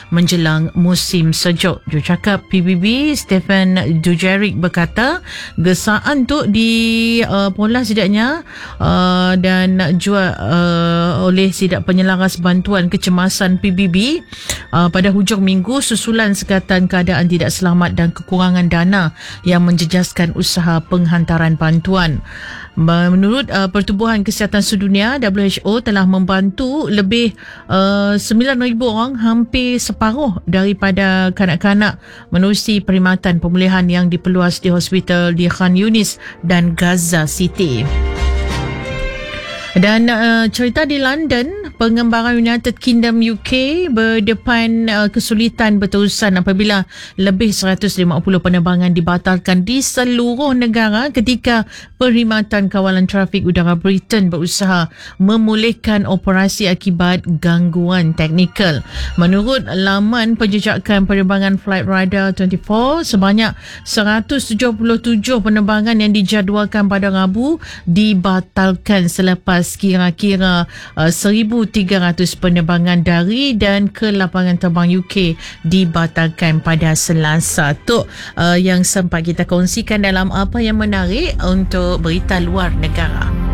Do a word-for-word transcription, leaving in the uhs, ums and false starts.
menjelang musim sejuk. Jurucakap P B B Stephen Dujarric berkata gesaan tu dipolah uh, sidaknya uh, dan juga uh, oleh sidak penyelaras bantuan kecemasan P B B uh, pada hujung minggu susulan sekatan keadaan tidak selamat dan kekurangan dana yang menjejaskan usaha penghantaran bantuan. Menurut uh, Pertubuhan Kesihatan Sedunia W H O telah membantu lebih uh, sembilan ribu orang, hampir separuh daripada kanak-kanak menerusi perkhidmatan pemulihan yang diperluas di hospital di Khan Yunis dan Gaza City. Dan uh, cerita di London, pengembara United Kingdom U K berdepan uh, kesulitan berterusan apabila lebih seratus lima puluh penerbangan dibatalkan di seluruh negara ketika Perkhidmatan Kawalan Trafik Udara Britain berusaha memulihkan operasi akibat gangguan teknikal. Menurut laman penjejakan penerbangan Flight Radar dua puluh empat, sebanyak seratus tujuh puluh tujuh penerbangan yang dijadualkan pada Rabu dibatalkan selepas kira-kira uh, seribu tiga ratus penerbangan dari dan ke lapangan terbang U K dibatalkan pada Selasa. Tu uh, yang sempat kita kongsikan dalam apa yang menarik untuk berita luar negara.